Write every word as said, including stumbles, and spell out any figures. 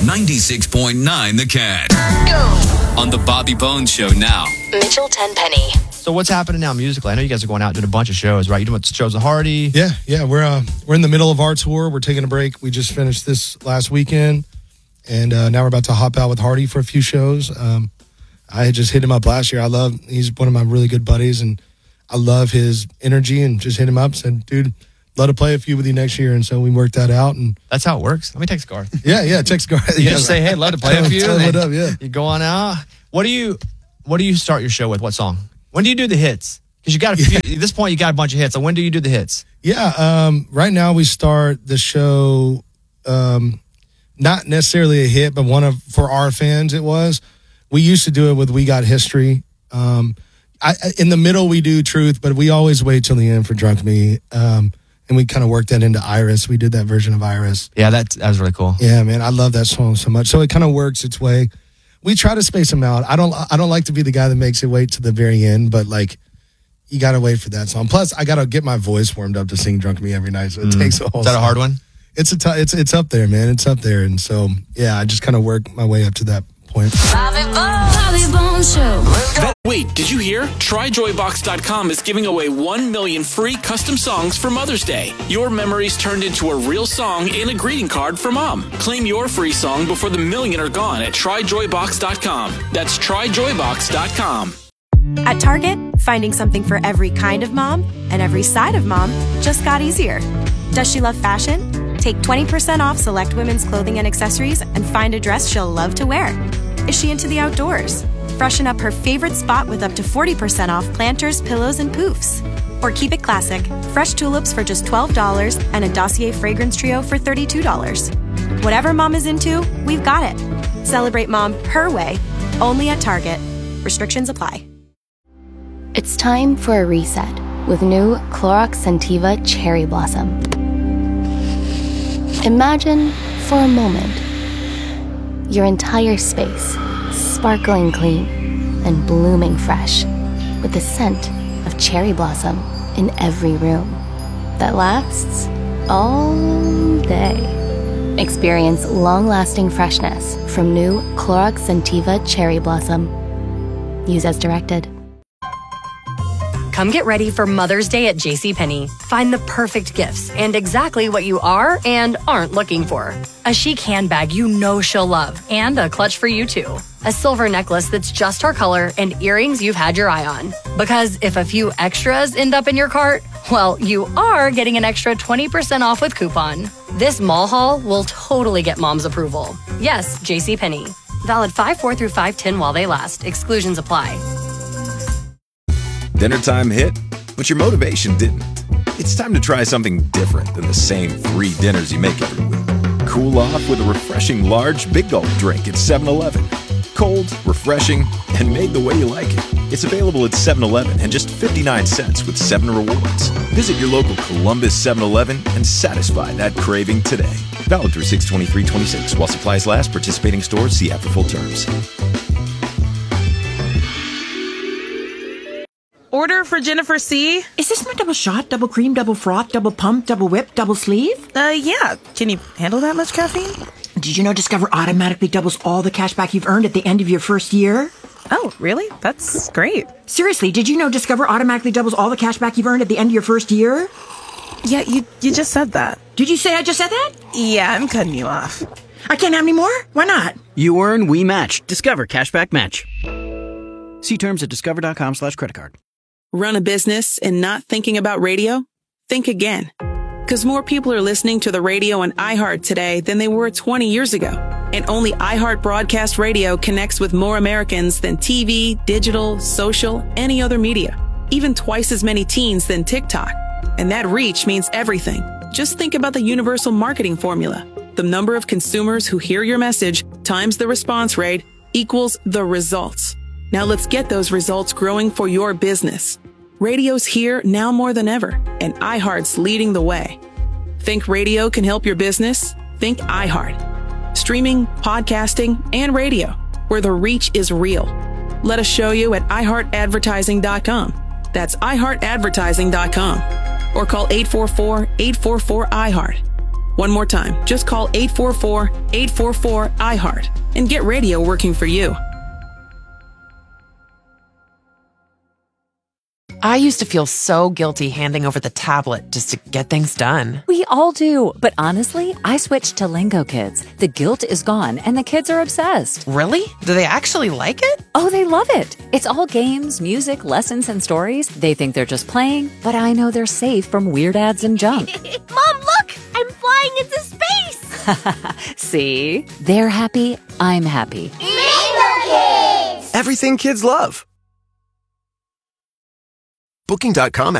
ninety-six point nine The Cat. Go! On the Bobby Bones Show now. Mitchell Tenpenny. So what's happening now musically? I know you guys are going out doing a bunch of shows, right? You're doing shows with Hardy. Yeah, yeah. We're uh, we're in the middle of our tour. We're taking a break. We just finished this last weekend, and uh, now we're about to hop out with Hardy for a few shows. Um, I had just hit him up last year. I love, he's one of my really good buddies, and I love his energy, and just hit him up, said, dude, love to play a few with you next year. And so we worked that out. And that's how it works. Let me text Garth. Yeah, yeah, text Garth. You yeah, just say, hey, love to play tell, a few. Tell him what up, yeah. You go on out. What do you what do you start your show with? What song? When do you do the hits? Because you got a few, yeah. At this point, you got a bunch of hits. So when do you do the hits? Yeah, um, right now we start the show, um, not necessarily a hit, but one of, for our fans it was. We used to do it with We Got History. Um, I, in the middle, we do Truth, but we always wait till the end for Drunk Me. Um, and we kind of worked that into Iris. We did that version of Iris. Yeah, that, that was really cool. Yeah, man, I love that song so much. So it kind of works its way. We try to space them out. I don't I don't like to be the guy that makes it wait to the very end, but like, you got to wait for that song. Plus, I got to get my voice warmed up to sing Drunk Me every night, so it mm. takes a whole Is that song. a hard one? It's, a t- it's, it's up there, man. It's up there. And so, yeah, I just kind of work my way up to that point. Bobby Bones. Bobby Bones Show. Wait, did you hear? Try joy box dot com is giving away one million free custom songs for Mother's Day. Your memories turned into a real song and a greeting card for Mom. Claim your free song before the million are gone at try joy box dot com. That's try joy box dot com. At Target, finding something for every kind of mom and every side of mom just got easier. Does she love fashion? Take twenty percent off select women's clothing and accessories and find a dress she'll love to wear. Is she into the outdoors? Freshen up her favorite spot with up to forty percent off planters, pillows, and poofs. Or keep it classic, fresh tulips for just twelve dollars and a Dossier fragrance trio for thirty-two dollars. Whatever mom is into, we've got it. Celebrate mom her way, only at Target. Restrictions apply. It's time for a reset with new Clorox Scentiva Cherry Blossom. Imagine, for a moment, your entire space sparkling clean and blooming fresh with the scent of cherry blossom in every room that lasts all day. Experience long-lasting freshness from new Clorox Scentiva Cherry Blossom. Use as directed. Come get ready for Mother's Day at JCPenney. Find the perfect gifts and exactly what you are and aren't looking for. A chic handbag you know she'll love and a clutch for you too. A silver necklace that's just her color and earrings you've had your eye on. Because if a few extras end up in your cart, well, you are getting an extra twenty percent off with coupon. This mall haul will totally get mom's approval. Yes, JCPenney. Valid five four through five ten while they last. Exclusions apply. Dinner time hit, but your motivation didn't. It's time to try something different than the same three dinners you make every week. Cool off with a refreshing large Big Gulp drink at seven eleven. Cold, refreshing, and made the way you like it. It's available at seven eleven and just fifty-nine cents with seven rewards. Visit your local Columbus seven eleven and satisfy that craving today. Valid through six twenty-three twenty-six. While supplies last, participating stores see app for full terms. Order for Jennifer C. Is this my double shot, double cream, double froth, double pump, double whip, double sleeve? Uh, yeah. Can you handle that much caffeine? Did you know Discover automatically doubles all the cash back you've earned at the end of your first year? Oh, really? That's great. Seriously, did you know Discover automatically doubles all the cash back you've earned at the end of your first year? Yeah, you you just said that. Did you say I just said that? Yeah, I'm cutting you off. I can't have any more? Why not? You earn, we match. Discover Cashback Match. See terms at discover.com slash credit card. Run a business and not thinking about radio? Think again. Because more people are listening to the radio on iHeart today than they were twenty years ago. And only iHeart Broadcast Radio connects with more Americans than T V, digital, social, any other media. Even twice as many teens than TikTok. And that reach means everything. Just think about the universal marketing formula. The number of consumers who hear your message times the response rate equals the results. Now let's get those results growing for your business. Radio's here now more than ever, and iHeart's leading the way. Think radio can help your business? Think iHeart. Streaming, podcasting, and radio, where the reach is real. Let us show you at i heart advertising dot com. That's i heart advertising dot com. Or call eight four four, eight four four, I heart. One more time, just call eight four four, eight four four, I heart and get radio working for you. I used to feel so guilty handing over the tablet just to get things done. We all do, but honestly, I switched to Lingo Kids. The guilt is gone, and the kids are obsessed. Really? Do they actually like it? Oh, they love it. It's all games, music, lessons, and stories. They think they're just playing, but I know they're safe from weird ads and junk. Mom, look! I'm flying into space! See? They're happy, I'm happy. Lingo Kids! Everything kids love. Booking dot com